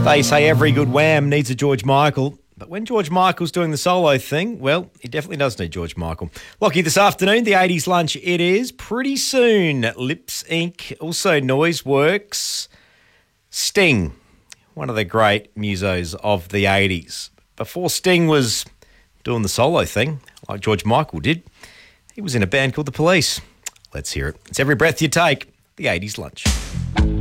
They say every good Wham needs a George Michael. But when George Michael's doing the solo thing, well, he definitely does need George Michael. Lockie, this afternoon, the 80s lunch it is. Pretty soon, Lips Inc., also Noiseworks, Sting, one of the great musos of the 80s. Before Sting was doing the solo thing, like George Michael did, he was in a band called The Police. Let's hear it. It's Every Breath You Take, the 80s lunch.